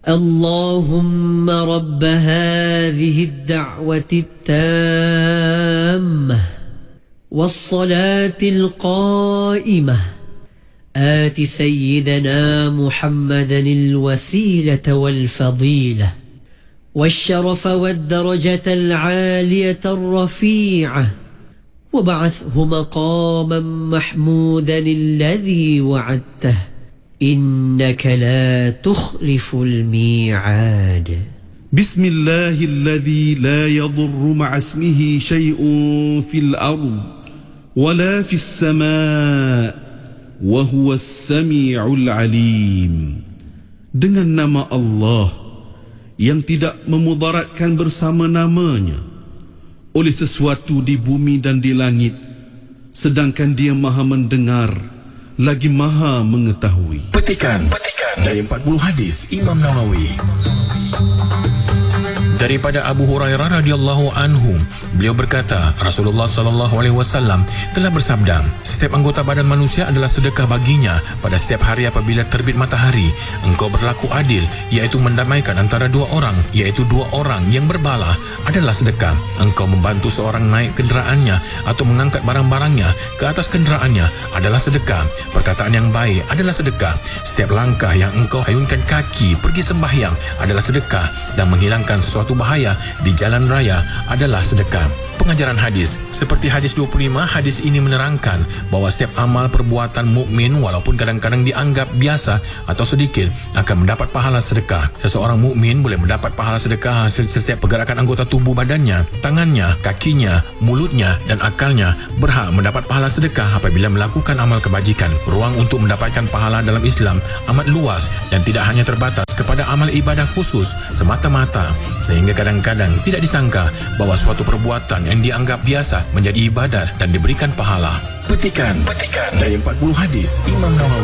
اللهم رب هذه الدعوة التامة والصلاة القائمة آت سيدنا محمدا الوسيلة والفضيلة والشرف والدرجة العالية الرفيعة وبعثه مقاما محمودا الذي وعدته إنك لا تخلف الميعاد. بسم الله الذي لا يضر مع اسمه شيء في الأرض ولا في السماء وهو السميع العليم. Dengan nama Allah yang tidak memudaratkan bersama namanya oleh sesuatu di bumi dan di langit, sedangkan Dia Maha mendengar lagi Maha mengetahui. Petikan dari 40 hadis Imam Nawawi. Daripada Abu Hurairah radhiyallahu anhu, beliau berkata, Rasulullah sallallahu alaihi wasallam telah bersabda, setiap anggota badan manusia adalah sedekah baginya pada setiap hari apabila terbit matahari. Engkau berlaku adil, iaitu mendamaikan antara dua orang, iaitu dua orang yang berbalah, adalah sedekah. Engkau membantu seorang naik kenderaannya atau mengangkat barang-barangnya ke atas kenderaannya adalah sedekah. Perkataan yang baik adalah sedekah. Setiap langkah yang engkau ayunkan kaki pergi sembahyang adalah sedekah, dan menghilangkan sesuatu bahaya di jalan raya adalah sedekah. Pengajaran hadis. Seperti hadis 25, hadis ini menerangkan bahawa setiap amal perbuatan mukmin walaupun kadang-kadang dianggap biasa atau sedikit akan mendapat pahala sedekah. Seseorang mukmin boleh mendapat pahala sedekah hasil setiap pergerakan anggota tubuh badannya, tangannya, kakinya, mulutnya dan akalnya berhak mendapat pahala sedekah apabila melakukan amal kebajikan. Ruang untuk mendapatkan pahala dalam Islam amat luas dan tidak hanya terbatas kepada amal ibadah khusus semata-mata, sehingga kadang-kadang tidak disangka bahawa suatu perbuatan yang dianggap biasa menjadi ibadat dan diberikan pahala. Petikan dari 40 hadis Imam Nawawi.